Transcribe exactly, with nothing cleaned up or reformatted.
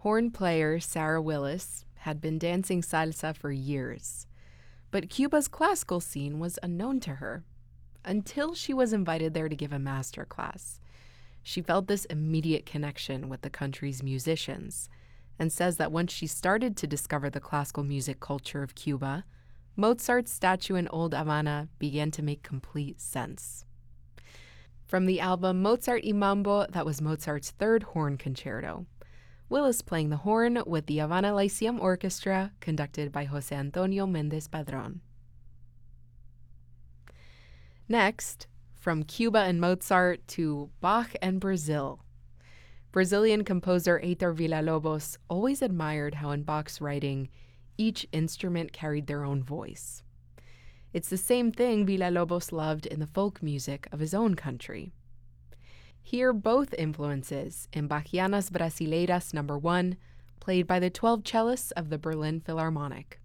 Horn player Sarah Willis had been dancing salsa for years, but Cuba's classical scene was unknown to her until she was invited there to give a master class. She felt this immediate connection with the country's musicians and says that once she started to discover the classical music culture of Cuba, Mozart's statue in Old Havana began to make complete sense. From the album Mozart y Mambo, that was Mozart's third horn concerto. Willis playing the horn with the Havana Lyceum Orchestra, conducted by José Antonio Méndez Padrón. Next, from Cuba and Mozart to Bach and Brazil. Brazilian composer Heitor Villa-Lobos always admired how in Bach's writing, each instrument carried their own voice. It's the same thing Villa-Lobos loved in the folk music of his own country. Hear both influences in Bachianas Brasileiras number one, played by the twelve cellists of the Berlin Philharmonic.